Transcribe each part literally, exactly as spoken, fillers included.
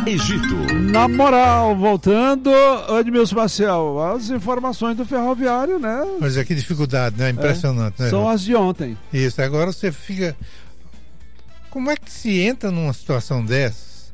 Egito. Na moral, voltando, Edmilson Maciel, as informações do Ferroviário, né? Mas é que dificuldade, né? Impressionante, é, né? São as de ontem. Isso, agora você fica... Como é que se entra numa situação dessas?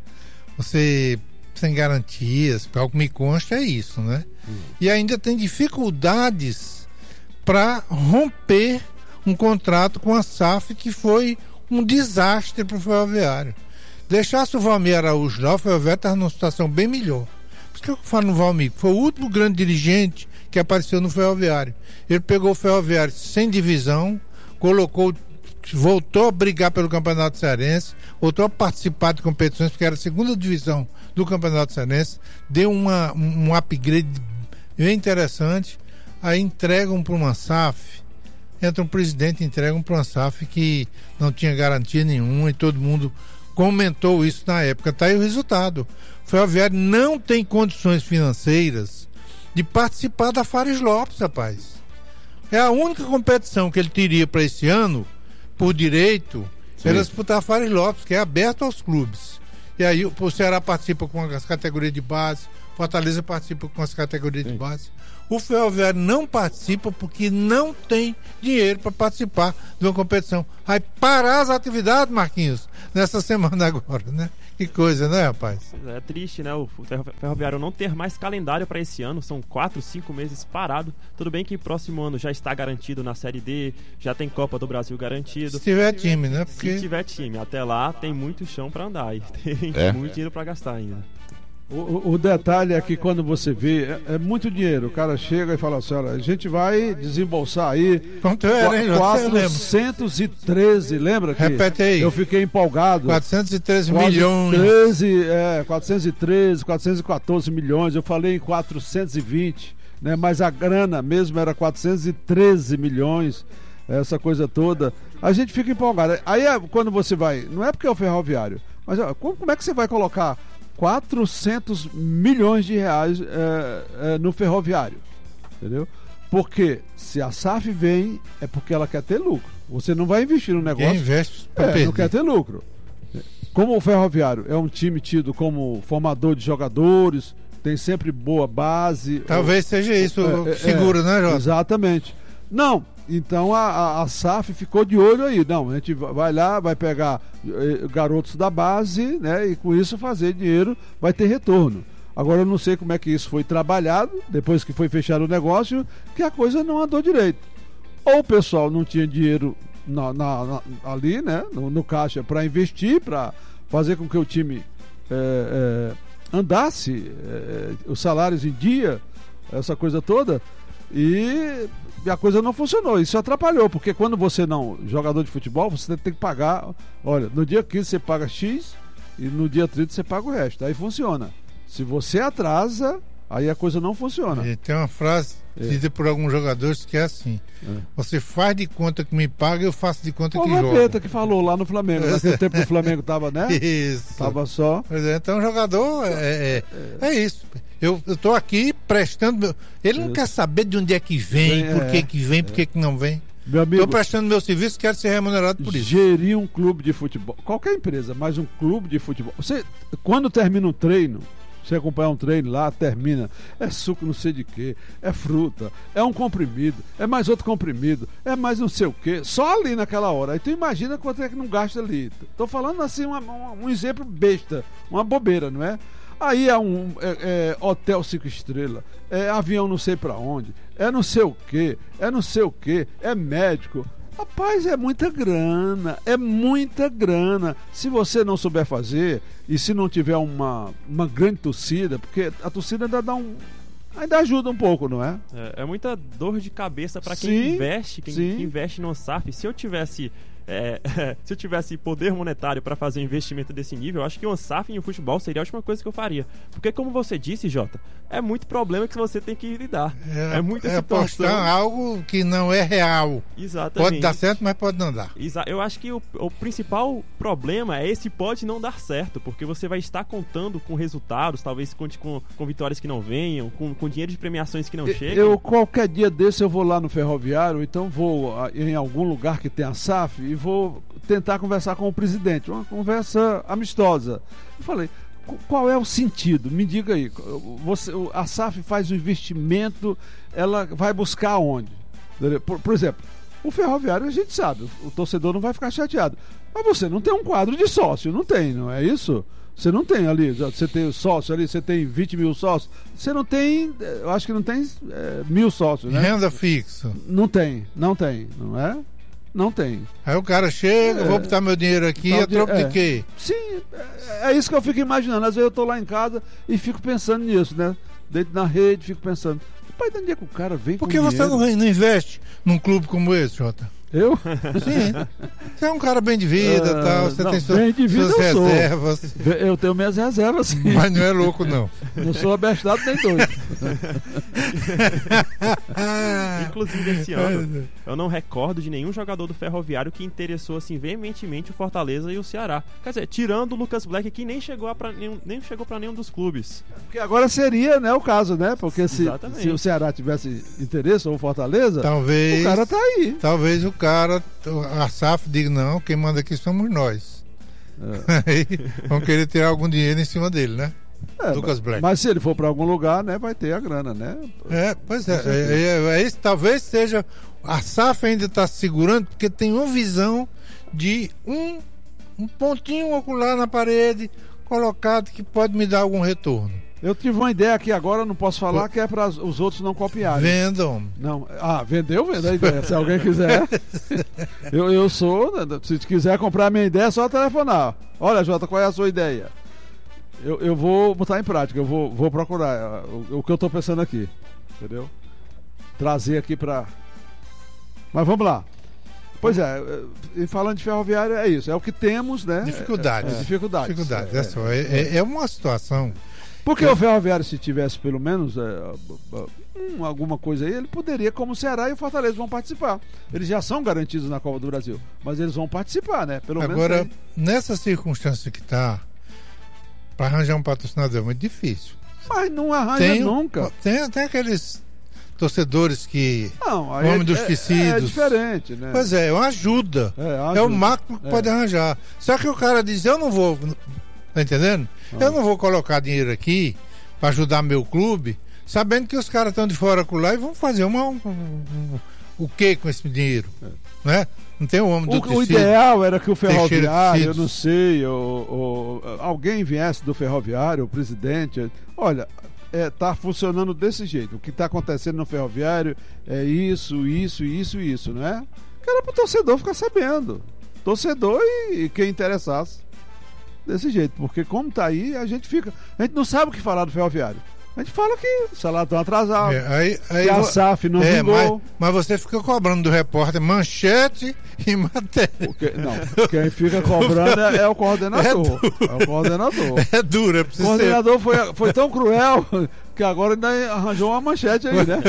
Você sem garantias, para o que me consta é isso, né? Hum. E ainda tem dificuldades para romper um contrato com a S A F que foi um desastre para o Ferroviário. Deixasse o Valmir Araújo lá, o Ferroviário estava numa situação bem melhor. Por isso que eu falo no Valmir, foi o último grande dirigente que apareceu no Ferroviário. Ele pegou o Ferroviário sem divisão, colocou, voltou a brigar pelo Campeonato Cearense, voltou a participar de competições, porque era a segunda divisão do Campeonato Cearense, deu uma, um upgrade bem interessante, aí entregam para uma S A F, entra um presidente e entregam para uma S A F que não tinha garantia nenhuma e todo mundo comentou isso na época. Está aí o resultado. O Ferroviário não tem condições financeiras de participar da Fares Lopes, rapaz. É a única competição que ele teria para esse ano, por direito, Sim. era disputar a Fares Lopes, que é aberto aos clubes. E aí o Ceará participa com as categorias de base, Fortaleza participa com as categorias Sim. de base. O Ferroviário não participa porque não tem dinheiro para participar de uma competição. Vai parar as atividades, Marquinhos, nessa semana agora, né? Que coisa, né, rapaz? É triste, né? O Ferroviário não ter mais calendário para esse ano. São quatro, cinco meses parado. Tudo bem que próximo ano já está garantido na Série D, já tem Copa do Brasil garantido. Se tiver time, né? Porque... Se tiver time. Até lá tem muito chão para andar e tem é. muito dinheiro para gastar ainda. O, o detalhe é que quando você vê, é, é muito dinheiro. O cara chega e fala assim, olha, a gente vai desembolsar aí quanto era, hein? quatrocentos e treze, lembra? Que repete aí. Eu fiquei empolgado. quatrocentos e treze milhões. treze, é, quatrocentos e treze, quatrocentos e quatorze milhões. Eu falei em quatrocentos e vinte, né? Mas a grana mesmo era quatrocentos e treze milhões, essa coisa toda. A gente fica empolgado. Aí quando você vai, não é porque é o Ferroviário, mas ó, como, como é que você vai colocar quatrocentos milhões de reais é, é, no Ferroviário, entendeu? Porque se a S A F vem, é porque ela quer ter lucro. Você não vai investir no negócio. Quem investe pra é, perder. Não quer ter lucro. Como o Ferroviário é um time tido como formador de jogadores, tem sempre boa base. Talvez ou, seja isso é, o que segura, é, né, Jota? Exatamente. Não, então a, a, a S A F ficou de olho aí. Não, a gente vai lá, vai pegar eh, garotos da base, né? E com isso fazer dinheiro, vai ter retorno. Agora eu não sei como é que isso foi trabalhado, depois que foi fechado o negócio, que a coisa não andou direito. Ou o pessoal não tinha dinheiro na, na, na, ali, né? No, no caixa para investir, para fazer com que o time eh, eh, andasse, eh, os salários em dia, essa coisa toda. E a coisa não funcionou, isso atrapalhou, porque quando você não, jogador de futebol, você tem que pagar, olha, no dia quinze você paga X e no dia trinta você paga o resto, aí funciona. Se você atrasa, aí a coisa não funciona. E tem uma frase é. dita por alguns jogadores que é assim, é. você faz de conta que me paga, eu faço de conta o que joga. O Vampeta que falou lá no Flamengo, naquele tempo que o Flamengo tava, né? Isso. Tava só. Pois é, então o jogador é, é, é. é isso. Eu estou aqui prestando meu... Ele não Isso. quer saber de onde é que vem, vem por que é, que vem, é. por que que não vem. Estou prestando meu serviço, quero ser remunerado por isso. Gerir um clube de futebol, qualquer empresa, mas um clube de futebol. Você, quando termina um treino, você acompanhar um treino lá, termina, é suco não sei de quê, é fruta, é um comprimido, é mais outro comprimido, é mais não sei o quê, só ali naquela hora. Aí tu imagina quanto é que não gasta ali. Tô falando assim, uma, um, um exemplo besta, uma bobeira, não é? Aí é um é, é, hotel cinco estrelas, é avião não sei pra onde, é não sei o que, é não sei o que, é médico. Rapaz, é muita grana, é muita grana. Se você não souber fazer, e se não tiver uma, uma grande torcida, porque a torcida ainda dá um... ainda ajuda um pouco, não é? É, é muita dor de cabeça para quem sim, investe, quem, quem investe no S A F. Se eu tivesse... É, se eu tivesse poder monetário para fazer um investimento desse nível, eu acho que o S A F em futebol seria a última coisa que eu faria. Porque, como você disse, Jota, é muito problema que você tem que lidar. É, é muita é situação. apostar algo que não é real. Exatamente. Pode dar certo, mas pode não dar. Exa- eu acho que o, o principal problema é esse pode não dar certo, porque você vai estar contando com resultados, talvez conte com, com vitórias que não venham, com, com dinheiro de premiações que não eu, chegam. Eu, qualquer dia desse, eu vou lá no Ferroviário, então vou em algum lugar que tem a S A F e vou tentar conversar com o presidente, uma conversa amistosa. Eu falei, qual é o sentido? Me diga aí. Você, a S A F faz o investimento, ela vai buscar onde? Por, por exemplo, o Ferroviário a gente sabe, o torcedor não vai ficar chateado. Mas você não tem um quadro de sócio, não tem, não é isso? Você não tem ali, você tem sócio ali, você tem vinte mil sócios, você não tem, eu acho que não tem é, mil sócios, né? Renda fixa. Não tem, não tem, não é? Não tem. Aí o cara chega, é, vou botar meu dinheiro aqui, a troco é, de quê? Sim, é, é isso que eu fico imaginando. Às vezes eu tô lá em casa e fico pensando nisso, né? Dentro da rede, fico pensando, pai, de onde é que o cara vem Por com que você dinheiro? não, não investe num clube como esse, Jota? Eu? Sim. Você é um cara bem de vida e uh, tal, você não, tem bem de vida suas eu reservas. Sou. Eu tenho minhas reservas, sim. Mas não é louco, não. Não sou abestado nem doido. Inclusive, esse ano, eu não recordo de nenhum jogador do Ferroviário que interessou assim veementemente o Fortaleza e o Ceará. Quer dizer, tirando o Lucas Black, que nem chegou para nenhum, nem chegou para nenhum dos clubes. Porque agora seria, né, o caso, né? Porque se, se o Ceará tivesse interesse ou o Fortaleza, talvez, o cara tá aí. Talvez o cara, a S A F diga, não, quem manda aqui somos nós. É. Aí vão querer tirar algum dinheiro em cima dele, né? É, Lucas Black. Mas se ele for para algum lugar, né, vai ter a grana, né? É, pois é. é, é, é talvez seja. A S A F ainda está segurando porque tem uma visão de um, um pontinho ocular na parede colocado que pode me dar algum retorno. Eu tive uma ideia aqui agora, não posso falar, que é para os outros não copiarem. Vendam. Não. Ah, vendeu, vendo a ideia. Se alguém quiser. eu, eu sou. Se quiser comprar a minha ideia, é só telefonar. Olha, Jota, qual é a sua ideia? Eu, eu vou botar em prática, eu vou, vou procurar o, o que eu estou pensando aqui. Entendeu? Trazer aqui para. Mas vamos lá. Pois é, e falando de Ferroviário, é isso. É o que temos, né? Dificuldades. É, é, dificuldades. Dificuldades, é, é, só. É, é, é uma situação. Porque é. o Ferroviário, se tivesse pelo menos é, hum, alguma coisa aí, ele poderia, como o Ceará e o Fortaleza vão participar. Eles já são garantidos na Copa do Brasil, mas eles vão participar, né? Pelo Agora, menos nessa circunstância que está, para arranjar um patrocinador é muito difícil. Mas não arranja tem, nunca. Tem, tem aqueles torcedores que... Não, o homem é, dos é, tecidos. É diferente, né? Pois é, é uma ajuda. É, ajuda. É o máximo que é. pode arranjar. Só que o cara diz, eu não vou... Tá entendendo? Ah. Eu não vou colocar dinheiro aqui para ajudar meu clube, sabendo que os caras estão de fora lá e vão fazer uma, um, um, um, o que com esse dinheiro? É. Né? Não tem o homem do o, tecido. O ideal era que o Ferroviário, eu não sei, ou, ou, alguém viesse do Ferroviário, o presidente, olha, é, tá funcionando desse jeito. O que está acontecendo no Ferroviário é isso, isso, isso e isso, não é? Que era para o torcedor ficar sabendo. Torcedor e, e quem interessasse. Desse jeito, porque como tá aí, a gente fica. A gente não sabe o que falar do Ferroviário. A gente fala que o salário está atrasado, é, aí, aí que a S A F não é, vingou. Mas, mas você fica cobrando do repórter manchete e matéria. Porque, não, quem fica cobrando é, é o coordenador. É, é o coordenador. É duro, é preciso O coordenador ser... foi, foi tão cruel que agora ainda arranjou uma manchete aí, né?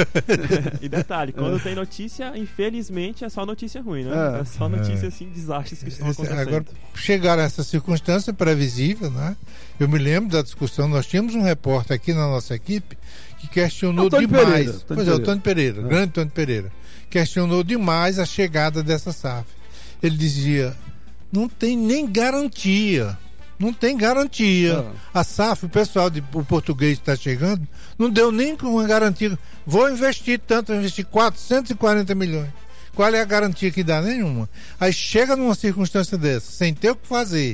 E detalhe, quando é. tem notícia, infelizmente é só notícia ruim, né? É, é só notícia, é. assim, desastres que estão Esse, acontecendo. Agora, chegaram a essa circunstância previsível, né? Eu me lembro da discussão, nós tínhamos um repórter aqui na nossa equipe que questionou Antônio demais. Pereira, pois Pereira. é, o Tony Pereira, é. grande Tony Pereira. Questionou demais a chegada dessa S A F. Ele dizia, não tem nem garantia. Não tem garantia. Ah. A S A F, o pessoal, de, o português está chegando, não deu nem uma garantia. Vou investir tanto, vou investir quatrocentos e quarenta milhões. Qual é a garantia que dá? Nenhuma. Aí chega numa circunstância dessa, sem ter o que fazer.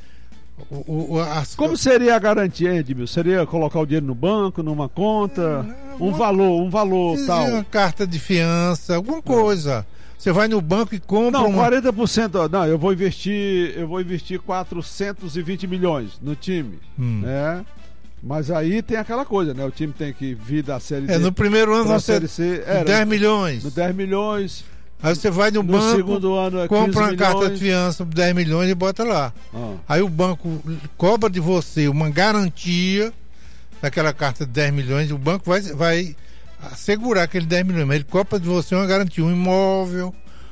O, o, as... Como seria a garantia, Edmilson? Seria colocar o dinheiro no banco, numa conta, não, um uma... valor, um valor tal? Uma carta de fiança, alguma coisa. Você vai no banco e compra. Não, uma... quarenta por cento. Não, eu vou investir, eu vou investir quatrocentos e vinte milhões no time, hum. né? Mas aí tem aquela coisa, né? O time tem que vir da série D. É, no primeiro ano você série C, era, dez milhões. No dez milhões. Aí você vai no, no banco, segundo ano é compra uma milhões. Carta de fiança por dez milhões e bota lá. Ah. Aí o banco cobra de você uma garantia daquela carta de dez milhões, o banco vai, vai assegurar aquele dez milhões, mas ele cobra de você uma garantia, um imóvel.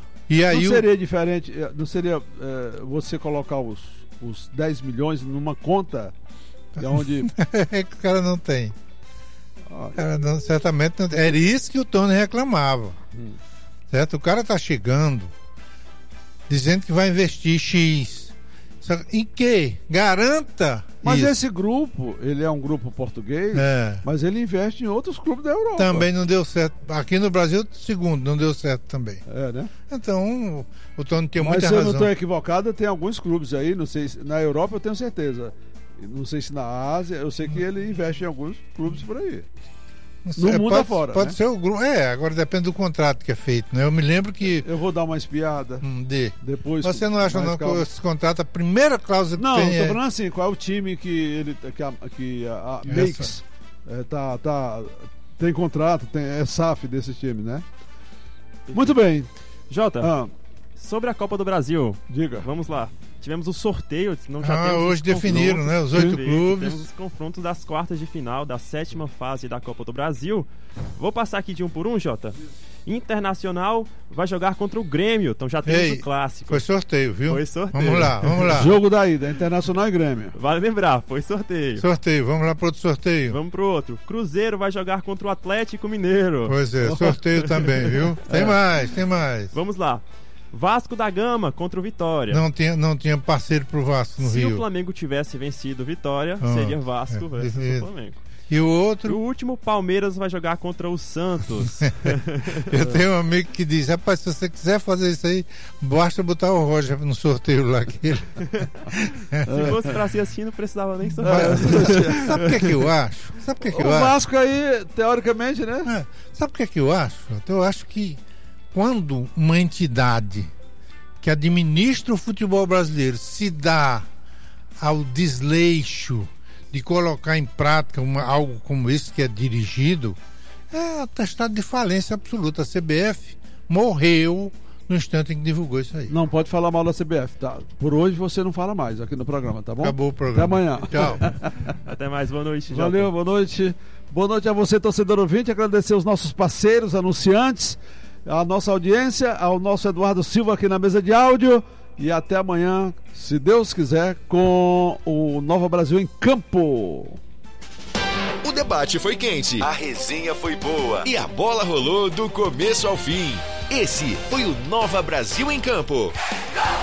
E aí não seria o... diferente, não seria é, você colocar os, os dez milhões numa conta de onde... É que o cara não tem. O cara não, certamente não tem. Era isso que o Tony reclamava. Hum. Certo? O cara está chegando dizendo que vai investir X. Só, em que? Garanta Mas Isso. esse grupo, ele é um grupo português, É. mas ele investe em outros clubes da Europa. Também não deu certo. Aqui no Brasil, segundo, não deu certo também. É, né? Então, o Tony tem Mas muita se eu razão. não estou equivocado, tem alguns clubes aí, não sei se, na Europa eu tenho certeza. Não sei se na Ásia, eu sei que ele investe em alguns clubes por aí. Não No sei, mundo pode, afora, Pode né? ser o grupo. É, agora depende do contrato que é feito, né? Eu me lembro que. Eu vou dar uma espiada Hum, de. depois. Você não acha mais não calma. que esse contrato, a primeira cláusula que Não, tem eu tô é... falando assim, qual é o time que ele que a, que a, a Essa. Makes é, tá, tá, tem contrato, tem, é S A F desse time, né? Muito bem. Jota, Ah, sobre a Copa do Brasil, diga. vamos lá. Tivemos o sorteio, não já Ah, temos hoje os definiram, confrontos. né? Os oito Perfeito, clubes. Temos os confrontos das quartas de final da sétima fase da Copa do Brasil. Vou passar aqui de um por um, Jota. Internacional vai jogar contra o Grêmio, então já temos Ei, o clássico. Foi sorteio, viu? Foi sorteio. Vamos lá, vamos lá. Jogo da ida, Internacional e Grêmio. Vale lembrar, foi sorteio. Sorteio, vamos lá para outro sorteio. Vamos pro outro. Cruzeiro vai jogar contra o Atlético Mineiro. Pois é, sorteio também, viu? Tem É. mais, tem mais. Vamos lá. Vasco da Gama contra o Vitória. Não tinha, não tinha parceiro pro Vasco no Se Rio. o Flamengo tivesse vencido o Vitória, Ah, seria Vasco é, versus definido. o Flamengo. E o E o outro, último, Palmeiras vai jogar contra o Santos. eu tenho um amigo que diz, rapaz, se você quiser fazer isso aí, basta botar o Roger no sorteio lá. Que ele... Se fosse pra ser assim, não precisava nem sorteio. Mas, sabe o que é que eu acho? Sabe o que é que O eu acho? Vasco aí, teoricamente, né? É, sabe o que é que eu acho? Eu acho que quando uma entidade que administra o futebol brasileiro se dá ao desleixo de colocar em prática uma, algo como esse que é dirigido, é atestado de falência absoluta. A C B F morreu no instante em que divulgou isso aí. Não pode falar mal da C B F, tá? Por hoje você não fala mais aqui no programa, tá bom? Acabou o programa. Até amanhã. Tchau. Até mais, boa noite, Jota. Valeu, boa noite. Boa noite a você, torcedor ouvinte. Agradecer os nossos parceiros, anunciantes, a nossa audiência, ao nosso Eduardo Silva aqui na mesa de áudio. E até amanhã, se Deus quiser, com o Nova Brasil em campo. O debate foi quente, a resenha foi boa e a bola rolou do começo ao fim. Esse foi o Nova Brasil em Campo.